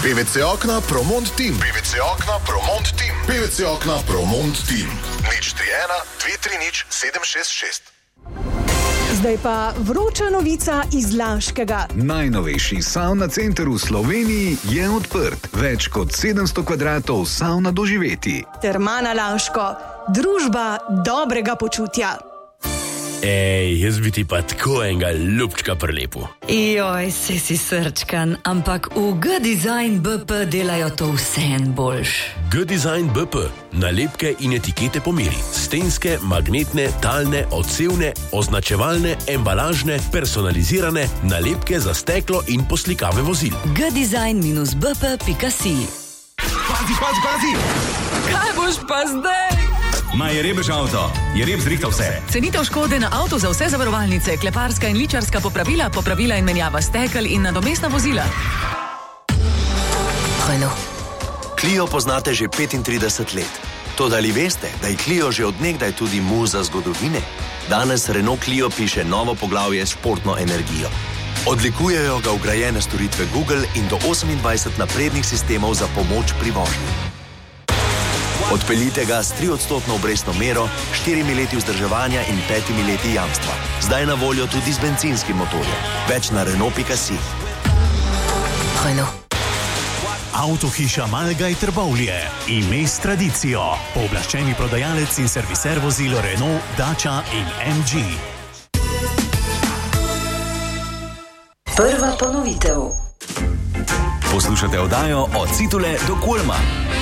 PVC Okna Promont Team. PVC Okna Promont Team. PVC Okna Promont Team. 031-233-766. Zdaj pa vroča novica iz Laškega. Najnovejši savna center v Sloveniji je odprt. Več kot 700 kvadratov savna doživeti. Termana Laško. Družba dobrega počutja. Ej, jaz bi ti pa tako enega ljubčka prilepil. Joj, se si srčkan, ampak v G-Design BP delajo to vseen boljš. G-Design BP. Nalepke in etikete po meri. Stenske, magnetne, talne, odsevne, označevalne, embalažne, personalizirane, nalepke za steklo in poslikave vozil. Gdesign-bp.si. Pazi! Kaj boš pa zdaj? Ma je rebež avto, je reb zrihtal vse. Cenitev škode na avto za vse zavarovalnice, kleparska in ličarska popravila in menjava stekel in nadomestna vozila. Clio poznate že 35 let. Toda ali veste, da je Clio že od nekdaj tudi muza zgodovine? Danes Renault Clio piše novo poglavje s športno energijo. Odlikujejo ga vgrajene storitve Google in do 28 naprednih sistemov za pomoč pri vožnji. Odpeljite ga s 3% obrestno mero, 4 leti vzdrževanja in 5 leti jamstva. Zdaj na voljo tudi z bencinskim motorjem. Več na Renault.si. Avtohiša Malgaj Trbovlje. Ime s tradicijo. Pooblaščeni prodajalec in serviser vozil Renault, Dacia in MG. Prva ponovitev. Poslušate oddajo Od Citule do Kulma.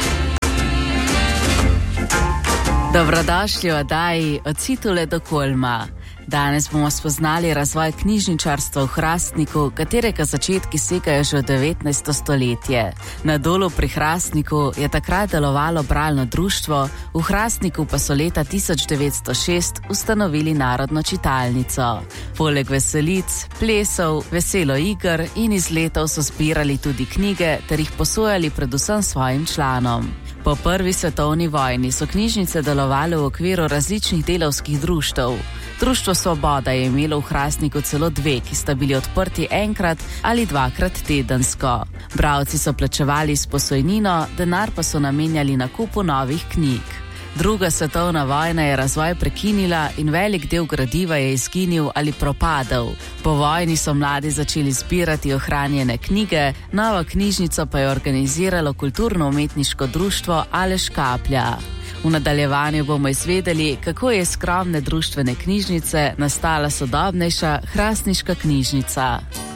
Dobrodošli v oddaji Od Citule do Kulma. Danes bomo spoznali razvoj knjižničarstva v Hrastniku, katerega začetki segajo že v 19. stoletje. Na Dolu pri Hrastniku je takrat delovalo bralno društvo, v Hrastniku pa so leta 1906 ustanovili Narodno čitalnico. Poleg veselic, plesov, veselo iger in izletov so zbirali tudi knjige ter jih posojali predvsem svojim članom. Po prvi svetovni vojni so knjižnice delovale v okviru različnih delavskih društev. Društvo Svoboda je imelo v Hrastniku celo 2, ki sta bili odprti enkrat ali 2krat tedensko. Bralci so plačevali s posojnino, denar pa so namenjali nakupu novih knjig. Druga svetovna vojna je razvoj prekinila in velik del gradiva je izginil ali propadel. Po vojni so mladi začeli zbirati ohranjene knjige, novo knjižnico pa je organiziralo kulturno-umetniško društvo Aleš Kaplja. V nadaljevanju bomo izvedeli, kako je iz skromne društvene knjižnice nastala sodobnejša hrastniška knjižnica.